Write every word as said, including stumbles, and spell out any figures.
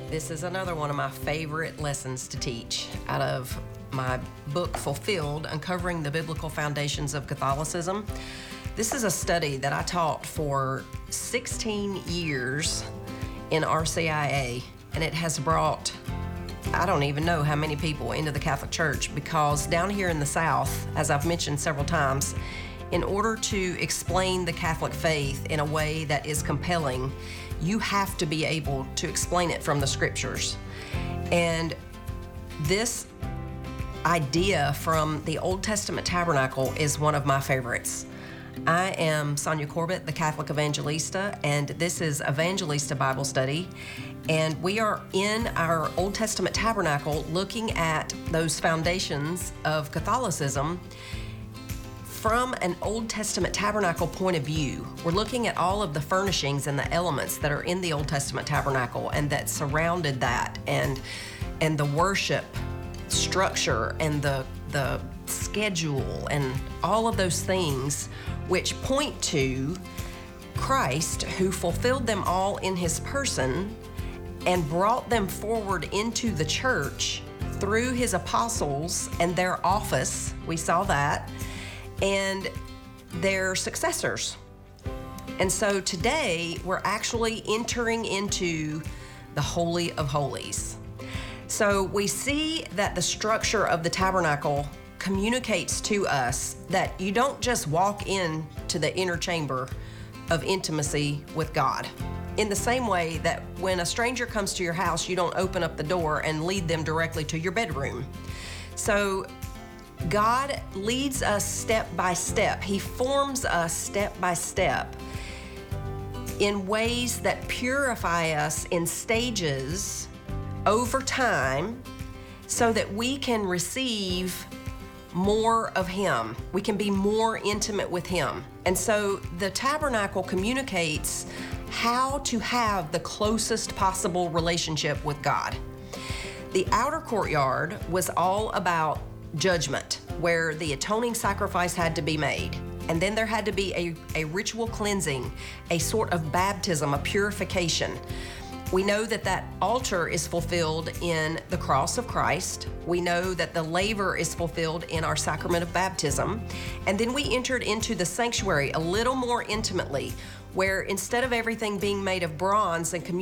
This is another one of my favorite lessons to teach out of my book, Fulfilled, Uncovering the Biblical Foundations of Catholicism. This is a study that I taught for sixteen years in R C I A, and it has brought, I don't even know how many people into the Catholic Church, because down here in the South, as I've mentioned several times, in order to explain the Catholic faith in a way that is compelling, you have to be able to explain it from the scriptures. And this idea from the Old Testament tabernacle is one of my favorites. I am Sonia Corbett, the Catholic Evangelista, and this is Evangelista Bible Study. And we are in our Old Testament tabernacle looking at those foundations of Catholicism from an Old Testament tabernacle point of view. We're looking at all of the furnishings and the elements that are in the Old Testament tabernacle and that surrounded that, and and the worship structure and the the schedule and all of those things which point to Christ, who fulfilled them all in his person and brought them forward into the church through his apostles and their office. We saw that. And their successors. And so today we're actually entering into the Holy of Holies. So we see that the structure of the tabernacle communicates to us that you don't just walk in to the inner chamber of intimacy with God. In the same way that when a stranger comes to your house, you don't open up the door and lead them directly to your bedroom. So God leads us step by step. He forms us step by step in ways that purify us in stages over time so that we can receive more of him. We can be more intimate with him. And so the tabernacle communicates how to have the closest possible relationship with God. The outer courtyard was all about judgment, where the atoning sacrifice had to be made. And then there had to be a, a ritual cleansing, a sort of baptism, a purification. We know that that altar is fulfilled in the cross of Christ. We know that the laver is fulfilled in our sacrament of baptism. And then we entered into the sanctuary a little more intimately, where instead of everything being made of bronze and communicating